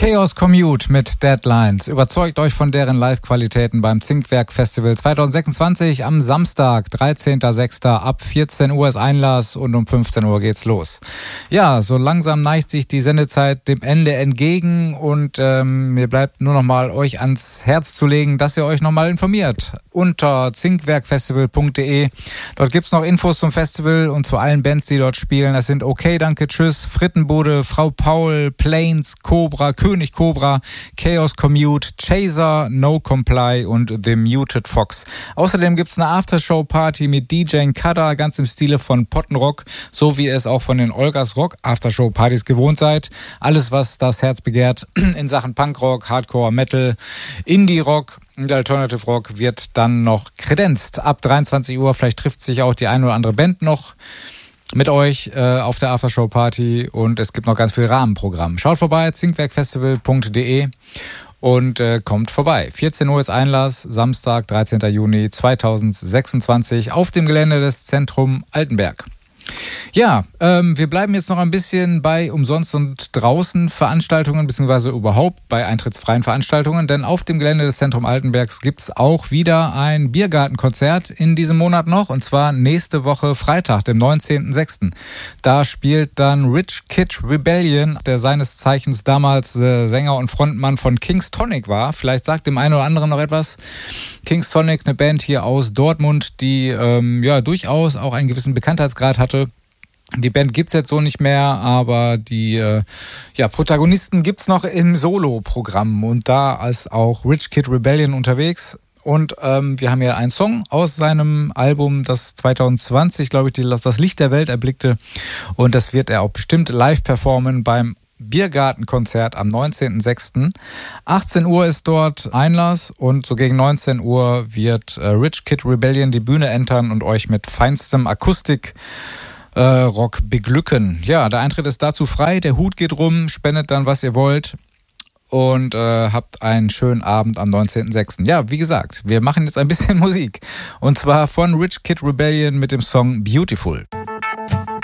Chaos Commute mit Deadlines. Überzeugt euch von deren Live-Qualitäten beim Zinkwerk Festival 2026 am Samstag, 13.06. ab 14 Uhr ist Einlass und um 15 Uhr geht's los. Ja, so langsam neigt sich die Sendezeit dem Ende entgegen und mir bleibt nur noch mal euch ans Herz zu legen, dass ihr euch noch mal informiert unter zinkwerkfestival.de. Dort gibt's noch Infos zum Festival und zu allen Bands, die dort spielen. Das sind Okay, Danke, Tschüss, Frittenbude, Frau Paul, Planes, Cobra, König Cobra, Chaos Commute, Chaser, No Comply und The Muted Fox. Außerdem gibt's eine Aftershow-Party mit DJ Kada, ganz im Stile von Pottenrock, so wie ihr es auch von den Olgas Rock Aftershow-Partys gewohnt seid. Alles, was das Herz begehrt in Sachen Punkrock, Hardcore, Metal, Indie-Rock und Alternative Rock wird dann noch kredenzt. Ab 23 Uhr, vielleicht trifft sich auch die eine oder andere Band noch mit euch auf der Aftershow-Party und es gibt noch ganz viel Rahmenprogramm. Schaut vorbei, zinkwerkfestival.de und kommt vorbei. 14 Uhr ist Einlass, Samstag, 13. Juni 2026 auf dem Gelände des Zentrum Altenberg. Ja, wir bleiben jetzt noch ein bisschen bei Umsonst und draußen Veranstaltungen, beziehungsweise überhaupt bei eintrittsfreien Veranstaltungen, denn auf dem Gelände des Zentrum Altenbergs gibt's auch wieder ein Biergartenkonzert in diesem Monat noch, und zwar nächste Woche Freitag, dem 19.06. Da spielt dann Rich Kid Rebellion, der seines Zeichens damals Sänger und Frontmann von King's Tonic war. Vielleicht sagt dem einen oder anderen noch etwas. King's Tonic, eine Band hier aus Dortmund, die ja durchaus auch einen gewissen Bekanntheitsgrad hatte. Die Band gibt's jetzt so nicht mehr, aber die Protagonisten gibt's noch im Solo-Programm und da ist auch Rich Kid Rebellion unterwegs. Und wir haben hier einen Song aus seinem Album, das 2020, glaube ich, das Licht der Welt erblickte. Und das wird er auch bestimmt live performen beim Biergartenkonzert am 19.06. 18 Uhr ist dort Einlass und so gegen 19 Uhr wird Rich Kid Rebellion die Bühne entern und euch mit feinstem Akustik Rock beglücken. Ja, der Eintritt ist dazu frei, der Hut geht rum, spendet dann, was ihr wollt und habt einen schönen Abend am 19.06. Ja, wie gesagt, wir machen jetzt ein bisschen Musik und zwar von Rich Kid Rebellion mit dem Song Beautiful.